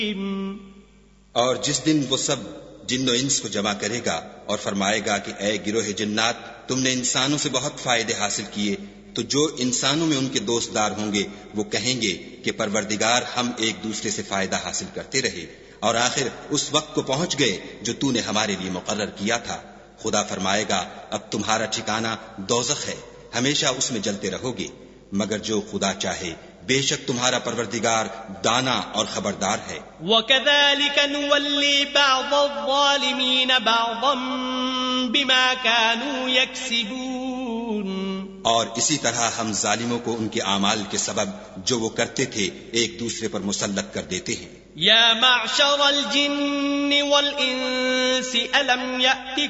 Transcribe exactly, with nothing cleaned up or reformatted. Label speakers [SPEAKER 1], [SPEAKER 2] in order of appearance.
[SPEAKER 1] और जिस दिन वो सब जिन्नो इंस को जमा करेगा और फरमाएगा कि ऐ गिरोह जिन्नात, तुमने इंसानों से बहुत फायदे हासिल किए, तो जो इंसानों में उनके दोस्तदार होंगे वो कहेंगे कि परवरदिगार, हम एक दूसरे से फायदा हासिल करते रहे और आखिर उस वक्त को पहुंच गए जो तूने हमारे लिए मुकर्रर किया था। खुदा फरमाएगा, अब तुम्हारा ठिकाना दोज़ख है, हमेशा उसमें जलते रहोगे, मगर जो खुदा चाहे, बेशक तुम्हारा परवरदिगार दाना और खबरदार है।
[SPEAKER 2] वकज़ालिक नुवल्ली बअज़ अज़्ज़ालिमीन बअज़न बिमा कानू यक्सिबून, और
[SPEAKER 1] इसी तरह हम जालिमों को उनके आमाल के सबब जो वो करते थे एक दूसरे पर मुसल्लत कर देते हैं।
[SPEAKER 2] या मअशरल जिन्नि वल इंसि अलम यअतिकुम